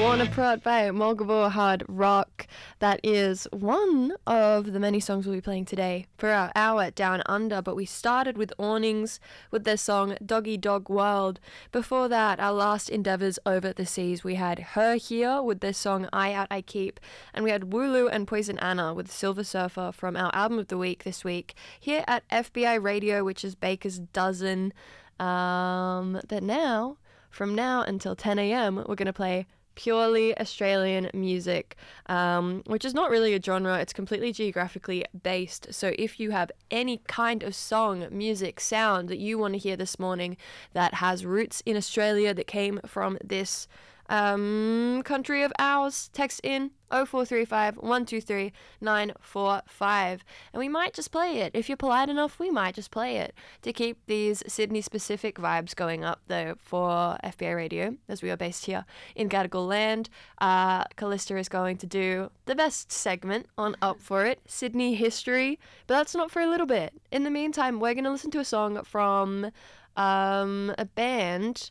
Warner Prot by Mulgavore Hard Rock. That is one of the many songs we'll be playing today for our hour Down Under, but we started with Awnings with their song Doggy Dog World. Before that, our last endeavours over the seas, we had Her Here with their song Eye Out I Keep, and we had Wooloo and Poison Anna with Silver Surfer from our album of the week this week here at FBI Radio, which is Baker's Dozen. But now, from now until 10 a.m, we're going to play purely Australian music, which is not really a genre. It's completely geographically based. So if you have any kind of song, music, sound that you want to hear this morning that has roots in Australia, that came from this country of ours, text in 0435 123 945, and we might just play it. If you're polite enough, we might just play it to keep these Sydney specific vibes going up, though, for FBI Radio, as we are based here in Gadigal land. Callista is going to do the best segment on Up For It, Sydney history, but that's not for a little bit. In the meantime, we're going to listen to a song from a band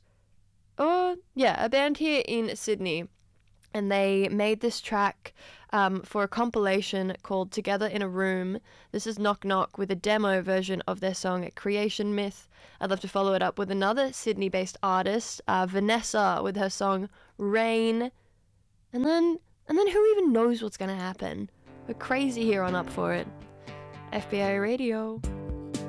here in Sydney, and they made this track for a compilation called Together in a Room. This is Knock Knock with a demo version of their song Creation Myth. I'd love to follow it up with another Sydney-based artist, Vanessa, with her song Rain, and then who even knows what's going to happen. We're crazy here on Up For It. FBI Radio.